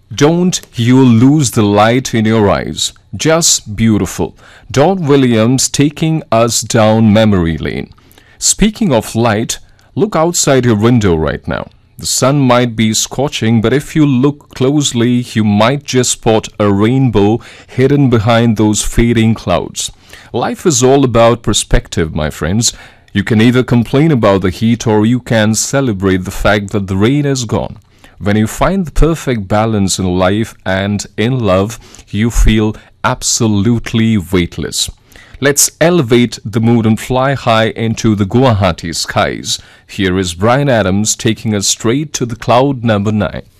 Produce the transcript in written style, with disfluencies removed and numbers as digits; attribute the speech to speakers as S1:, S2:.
S1: Don't you lose the light in your eyes. Just beautiful. Don Williams taking us down memory lane. Speaking of light, look outside your window right now. The sun might be scorching, but if you look closely, you might just spot a rainbow hidden behind those fading clouds. Life is all about perspective, my friends. You can either complain about the heat or you can celebrate the fact that the rain is gone. When you find the perfect balance in life and in love, you feel absolutely weightless. Let's elevate the mood and fly high into the Guwahati skies. Here is Brian Adams taking us straight to the cloud number 9.